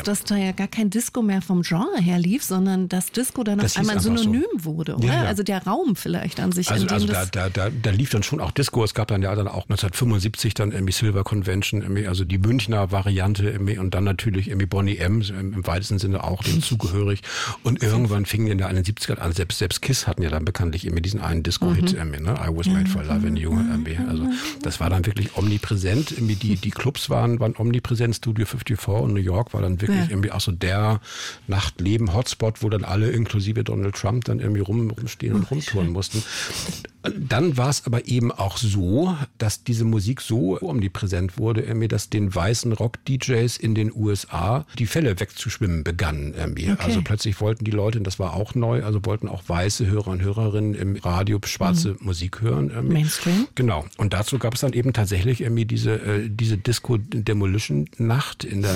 dass da ja gar kein Disco mehr vom Genre her lief, sondern dass Disco dann auf einmal synonym wurde, oder? Ja. Also der Raum vielleicht an sich. Also da lief dann schon auch Disco. Es gab dann ja dann auch 1975 dann irgendwie Silver Convention, irgendwie, also die Münchner Variante irgendwie, und dann natürlich irgendwie Boney M. im weitesten Sinne auch dem zugehörig. Und irgendwann fingen in den 70ern an, selbst Kiss hatten ja dann bekanntlich irgendwie diesen einen Disco-Hit, irgendwie, ne? I Was Made for Loving You. Irgendwie. Also das war dann wirklich omnipräsent. Irgendwie die Clubs waren omnipräsent. Studio 54 in New York war dann wirklich irgendwie auch so der Nachtleben-Hotspot, wo dann alle inklusive Donald Trump dann irgendwie rumstehen und rumtouren mussten. Dann war es aber eben auch so, dass diese Musik so omnipräsent wurde, irgendwie, dass den weißen Rock-DJs in den USA die Fälle wegzuschwimmen begannen. Irgendwie. Okay. Also plötzlich wollten die Leute, das war auch neu, also wollten auch weiße Hörer und Hörerinnen im Radio schwarze Musik hören. Irgendwie. Mainstream. Genau. Und dazu gab es dann eben tatsächlich irgendwie diese Disco-Demolition-Nacht in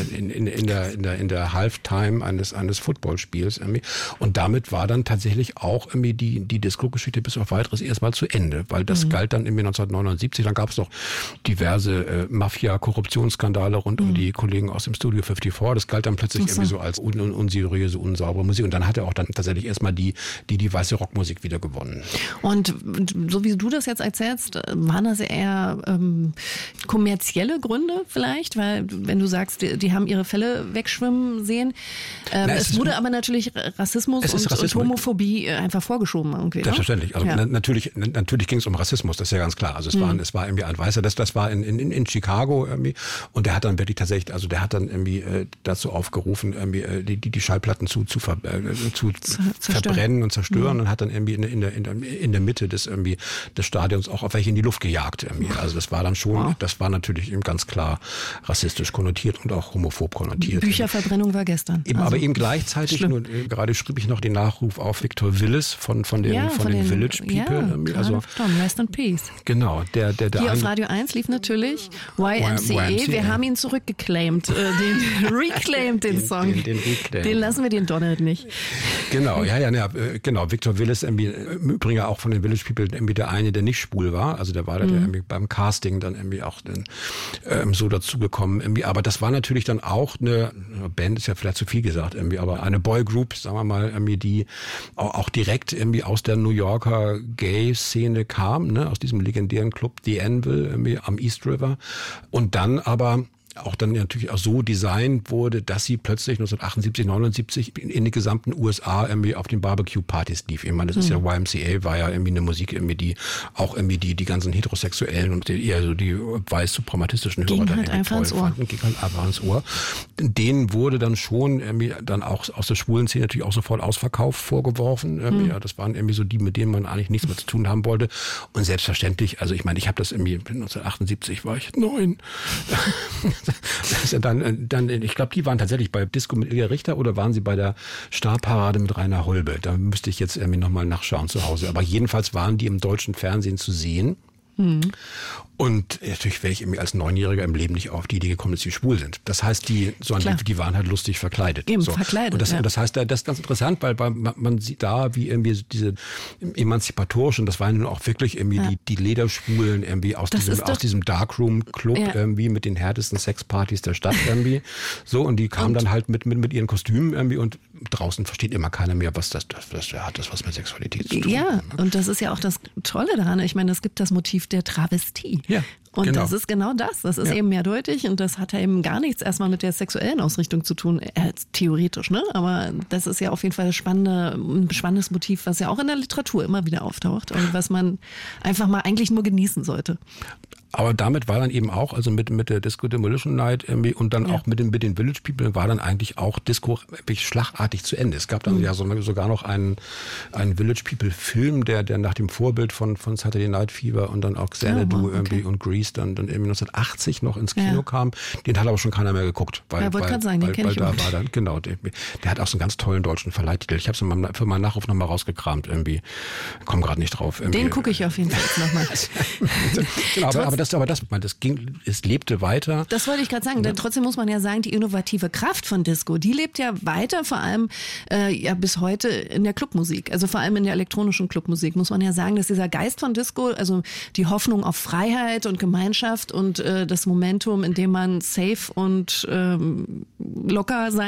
der Halftime eines Footballspiels. Irgendwie. Und damit war dann tatsächlich auch irgendwie die Disco-Geschichte bis auf weiteres erstmal zu Ende, weil das galt dann irgendwie 1979, dann gab es noch diverse Mafia-Korruptionsskandale rund um die Kollegen aus dem Studio 54, das galt dann plötzlich irgendwie so als unseriöse, unsaubere Musik, und dann hat er auch dann tatsächlich erstmal die weiße Rockmusik wieder gewonnen. Und so wie du das jetzt erzählst, waren das eher kommerzielle Gründe vielleicht, weil wenn du sagst, die haben ihre Fälle wegschwimmen sehen, es wurde aber natürlich Rassismus und Homophobie einfach vorgeschoben irgendwie. Selbstverständlich, also natürlich ging es um Rassismus, das ist ja ganz klar. Also es war irgendwie ein Weißer, das war in Chicago irgendwie, und der hat dann wirklich tatsächlich, also der hat dann irgendwie dazu aufgerufen, irgendwie die Schallplatten zu verbrennen und zerstören, und hat dann irgendwie in der Mitte des Stadions auch auf welche in die Luft gejagt irgendwie. Also das war dann schon, das war natürlich eben ganz klar rassistisch konnotiert und auch homophob konnotiert. Bücherverbrennung war gestern. Aber eben gleichzeitig, gerade schrieb ich noch den Nachruf auf Victor Willis von den Village People. Also Rest in Peace. Genau. Der hier auf Radio 1 lief natürlich YMCA. Wir haben ihn zurückgeclaimed, den Song. Den lassen wir den Donald nicht. Genau, genau. Victor Willis, im Übrigen auch von den Village People, der eine, der nicht schwul war. Also der war da der beim Casting dann auch so dazugekommen. Aber das war natürlich dann auch eine Band, ist ja vielleicht zu viel gesagt, aber eine Boygroup, sagen wir mal, die auch direkt aus der New Yorker Gay-Szene kam, ne, aus diesem legendären Club The Anvil am East River, und dann aber auch dann natürlich auch so designt wurde, dass sie plötzlich 1978, 79 in den gesamten USA auf den Barbecue-Partys lief. Ich meine, das ist ja YMCA, war ja eine Musik, die auch die ganzen Heterosexuellen und eher so die weiß-suprematistischen Hörer dann toll fanden. Ging halt einfach ins Ohr. Denen wurde dann schon dann auch aus der schwulen Szene natürlich auch sofort Ausverkauf vorgeworfen. Ja, das waren so die, mit denen man eigentlich nichts mehr zu tun haben wollte. Und selbstverständlich, also ich meine, ich habe das 1978 war ich 9. Das ist ja dann, ich glaube, die waren tatsächlich bei Disco mit Ilja Richter, oder waren sie bei der Starparade mit Rainer Holbe? Da müsste ich jetzt nochmal nachschauen zu Hause. Aber jedenfalls waren die im deutschen Fernsehen zu sehen. Und natürlich wäre ich als Neunjähriger im Leben nicht auf die Idee gekommen, dass sie schwul sind. Das heißt, die waren halt lustig verkleidet. Eben, verkleidet. Und das heißt, das ist ganz interessant, weil man sieht da, wie diese emanzipatorischen, das waren nun auch wirklich die Lederschwulen aus diesem Darkroom-Club mit den härtesten Sexpartys der Stadt so, und die kamen dann halt mit ihren Kostümen und draußen versteht immer keiner mehr, was das hat das was mit Sexualität zu tun. Ja, und das ist ja auch das Tolle daran. Ich meine, es gibt das Motiv der Travestie. Ja. Und genau. Das ist genau das. Das ist eben mehrdeutig, und das hat ja eben gar nichts erstmal mit der sexuellen Ausrichtung zu tun, theoretisch, ne? Aber das ist ja auf jeden Fall ein spannendes Motiv, was ja auch in der Literatur immer wieder auftaucht und was man einfach mal eigentlich nur genießen sollte. Aber damit war dann eben auch, also mit der Disco Demolition Night und dann auch mit den Village People war dann eigentlich auch Disco wirklich schlagartig zu Ende. Es gab dann ja sogar noch einen Village People Film, der nach dem Vorbild von Saturday Night Fever und dann auch Xanadu und Grease dann irgendwie 1980 noch ins Kino kam. Den hat aber schon keiner mehr geguckt. Weil da war dann, genau, der hat auch so einen ganz tollen deutschen Verleihtitel. Ich habe es für meinen Nachruf nochmal rausgekramt irgendwie. Komm gerade nicht drauf. Den gucke ich auf jeden Fall nochmal. Genau, es lebte weiter. Das wollte ich gerade sagen. Denn trotzdem muss man ja sagen, die innovative Kraft von Disco, die lebt ja weiter, vor allem bis heute in der Clubmusik. Also vor allem in der elektronischen Clubmusik muss man ja sagen, dass dieser Geist von Disco, also die Hoffnung auf Freiheit und Gemeinschaft und das Momentum, in dem man safe und locker sein